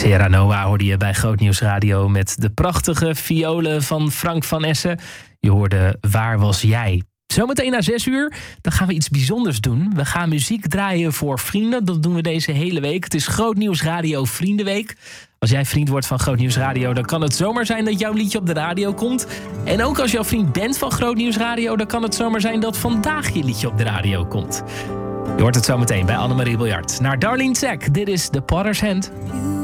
Sierra Noah hoorde je bij Groot Nieuws Radio met de prachtige violen van Frank van Essen. Je hoorde Waar was jij? Zometeen na 6 uur, dan gaan we iets bijzonders doen. We gaan muziek draaien voor vrienden. Dat doen we deze hele week. Het is Groot Nieuws Radio Vriendenweek. Als jij vriend wordt van Groot Nieuws Radio, dan kan het zomaar zijn dat jouw liedje op de radio komt. En ook als jouw vriend bent van Groot Nieuws Radio, dan kan het zomaar zijn dat vandaag je liedje op de radio komt. Je hoort het zometeen bij Annemarie Biljart. Naar Darlene Zek, dit is The Potter's Hand.